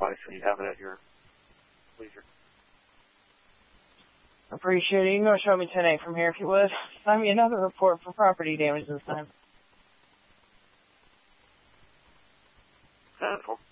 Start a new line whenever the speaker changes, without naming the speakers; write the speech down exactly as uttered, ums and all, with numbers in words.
suffice, and you have it at your leisure.
Appreciate it. You can go show me ten A from here if you would. Find me another report for property damage this time.
That's cool.